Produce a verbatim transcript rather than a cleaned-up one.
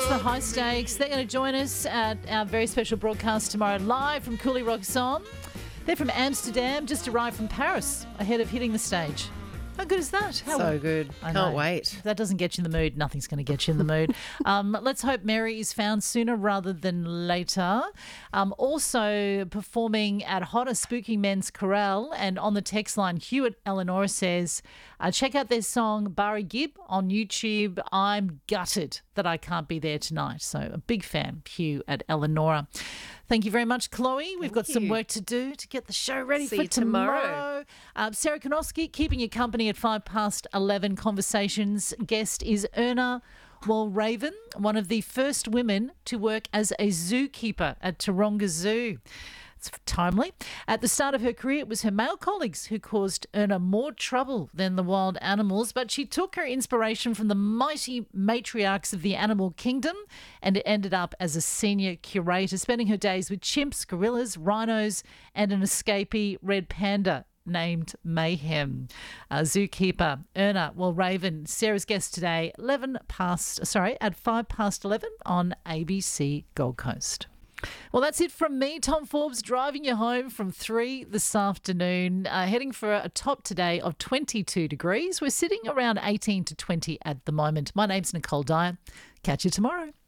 the High Stakes. They're going to join us at our very special broadcast tomorrow live from Cooley Roxon. They're from Amsterdam, just arrived from Paris ahead of hitting the stage. How good is that? How So good. I Can't know. wait. If that doesn't get you in the mood, nothing's going to get you in the mood. Um, let's hope Mary is found sooner rather than later. Um, also performing at Hotter Spooky Men's Chorale, and on the text line, Hugh at Eleanor says, uh, check out their song Barry Gibb on YouTube. I'm gutted that I can't be there tonight. So a big fan, Hugh at Eleanor. Thank you very much, Chloe. We've Thank got some you. work to do to get the show ready See for you tomorrow. tomorrow. Uh, Sarah Konowski keeping you company at five past eleven. Conversations guest is Erna Walraven, one of the first women to work as a zookeeper at Taronga Zoo. It's timely. At the start of her career, it was her male colleagues who caused Erna more trouble than the wild animals, but she took her inspiration from the mighty matriarchs of the animal kingdom and it ended up as a senior curator, spending her days with chimps, gorillas, rhinos and an escapee red panda named Mayhem. Uh, zookeeper Erna Walraven, Sarah's guest today, eleven past, sorry, at five past eleven on A B C Gold Coast. Well, that's it from me, Tom Forbes, driving you home from three this afternoon, uh, heading for a top today of twenty-two degrees. We're sitting around eighteen to twenty at the moment. My name's Nicole Dyer. Catch you tomorrow.